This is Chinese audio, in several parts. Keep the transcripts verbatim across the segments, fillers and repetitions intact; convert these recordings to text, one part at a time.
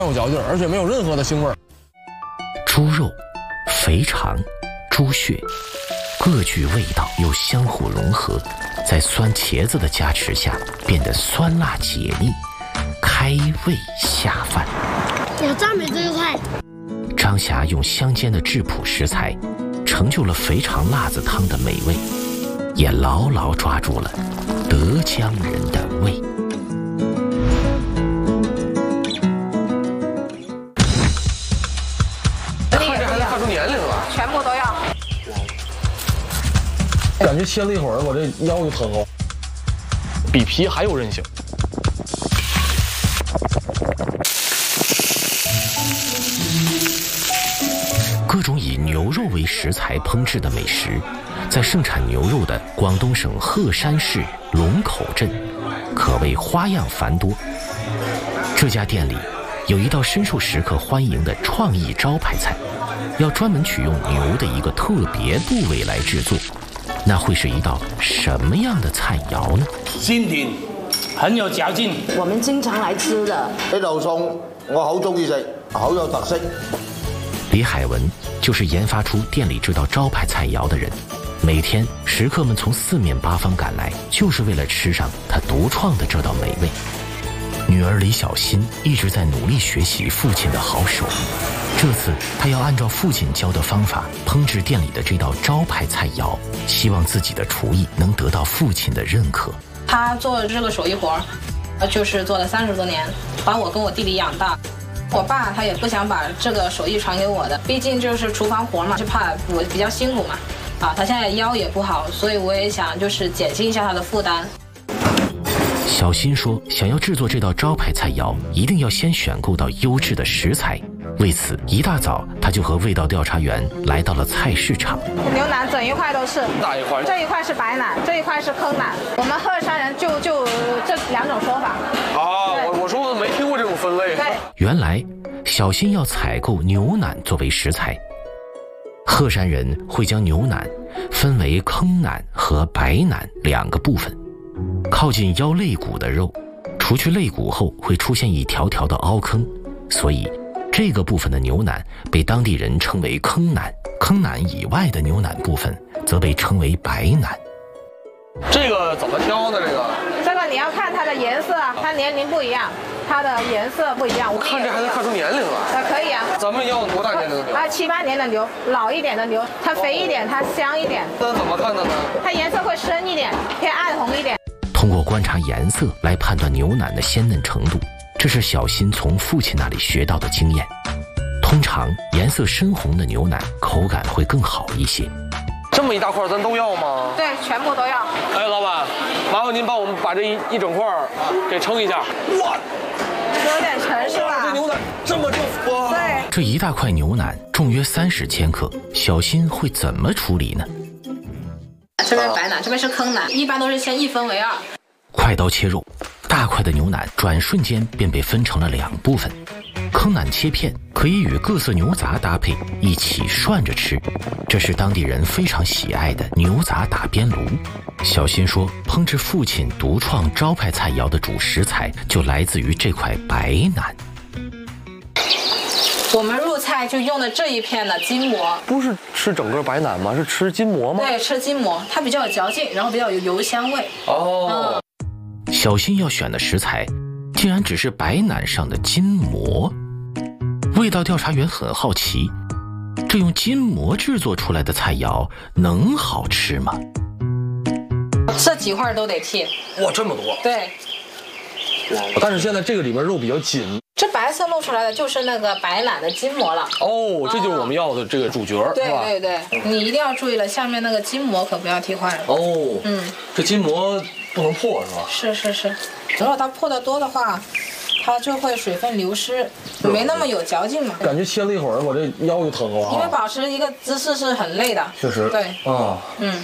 有嚼劲，而且没有任何的腥味。 猪肉、肥肠、猪血各具味道，又相互融合，在酸茄子的加持下，变得酸辣解腻，开胃下饭。 有赞美这个菜。 张霞用乡间的质朴食材，成就了肥肠辣子汤的美味，也牢牢抓住了德江人的胃。 看这还能看出年龄了， 全部都要。 感觉切了一会儿，我这腰就疼了。比皮还有韧性。 各种以牛肉为食材烹制的美食，在盛产牛肉的广东省鹤山市龙口镇，可谓花样繁多。这家店里有一道深受食客欢迎的创意招牌菜，要专门取用牛的一个特别部位来制作，那会是一道什么样的菜肴呢？ 鲜甜，很有嚼劲。 我们经常来吃的呢道餸，我好中意食，好有特色。 李海文就是研发出店里这道招牌菜肴的人，每天食客们从四面八方赶来，就是为了吃上他独创的这道美味。女儿李小欣一直在努力学习父亲的好手艺，这次她要按照父亲教的方法烹制店里的这道招牌菜肴，希望自己的厨艺能得到父亲的认可。 他做这个手艺活，就是做了三十多年，把我跟我弟弟养大。我爸他也不想把这个手艺传给我的，毕竟就是厨房活嘛，就怕我比较辛苦嘛。啊，他现在腰也不好，所以我也想就是减轻一下他的负担。 小新说，想要制作这道招牌菜肴，一定要先选购到优质的食材。为此，一大早他就和味道调查员来到了菜市场。 牛腩整一块都是， 哪一块？ 这一块是白腩，这一块是坑腩。我们鹤山人就就这两种说法。 啊，我我说我没听过这种分类。 对， 原来小新要采购牛腩作为食材。鹤山人会将牛腩分为坑腩和白腩两个部分。靠近腰肋骨的肉，除去肋骨后会出现一条条的凹坑，所以这个部分的牛腩被当地人称为坑腩，坑腩以外的牛腩部分则被称为白腩。 这个怎么挑呢？这个这个你要看它的颜色，它年龄不一样，它的颜色不一样。 我看这还能看出年龄了。 啊，可以啊。 咱们要多大年龄的牛？ 啊，七八年的牛，老一点的牛，它肥一点，它香一点。 那怎么看的呢？ 它颜色会深一点，偏暗红一点。 通过观察颜色来判断牛腩的鲜嫩程度，这是小新从父亲那里学到的经验。通常颜色深红的牛腩口感会更好一些。 这么一大块咱都要吗？ 对，全部都要。 哎，老板，麻烦您帮我们把这一一整块给称一下。哇， 有点沉是吧？ 这牛腩这么重哇！ 对， 这一大块牛腩重约三十千克，小新会怎么处理呢？ 这边白腩，这边是坑腩，一般都是先一分为二。 快刀切肉，大块的牛腩转瞬间便被分成了两部分。坑腩切片可以与各色牛杂搭配一起涮着吃，这是当地人非常喜爱的牛杂打边炉。小新说，烹制父亲独创招牌菜肴的主食材就来自于这块白腩。 我们入菜就用的这一片的筋膜， 不是吃整个白腩吗？是吃筋膜吗？ 对，吃筋膜，它比较有嚼劲，然后比较有油香味。 哦。 嗯、 小新要选的食材，竟然只是白腩上的筋膜。味道调查员很好奇，这用筋膜制作出来的菜肴能好吃吗？ 这几块都得剔。 哇，这么多。 对。 但是现在这个里面肉比较紧。 这白色露出来的就是那个白腩的筋膜了。 哦，这就是我们要的这个主角， 对是吧？ 对对，你一定要注意了，下面那个筋膜可不要剔坏了。 哦， 嗯， 这筋膜不能破是吧？ 是是是，如果它破的多的话，它就会水分流失，没那么有嚼劲嘛。 感觉切了一会儿，我这腰就疼了。 因为保持一个姿势是很累的。 确实。 对。 啊。 嗯。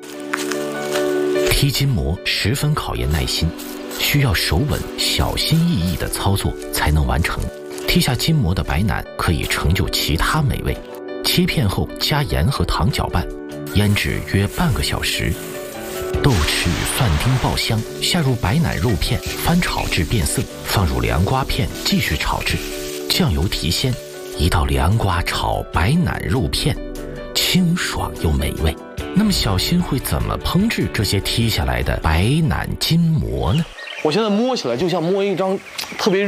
剔筋膜十分考验耐心，需要手稳、小心翼翼的操作才能完成。剔下筋膜的白腩可以成就其他美味。切片后加盐和糖搅拌，腌制约半个小时。豆豉与蒜丁爆香，下入白腩肉片，翻炒至变色，放入凉瓜片，继续炒制。 酱油提鲜，一道凉瓜炒白腩肉片，清爽又美味。那么小新会怎么烹制这些剔下来的白腩筋膜呢？ 我现在摸起来就像摸一张特别